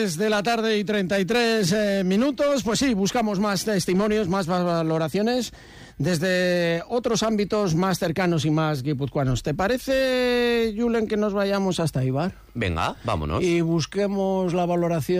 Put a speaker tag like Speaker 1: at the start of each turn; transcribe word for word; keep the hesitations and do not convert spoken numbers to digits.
Speaker 1: tres de la tarde y treinta y tres eh, minutos. Pues sí, buscamos más testimonios, más valoraciones desde otros ámbitos más cercanos y más guipuzcoanos. ¿Te parece, Julen, que nos vayamos hasta Eibar?
Speaker 2: Venga, vámonos.
Speaker 1: Y busquemos la valoración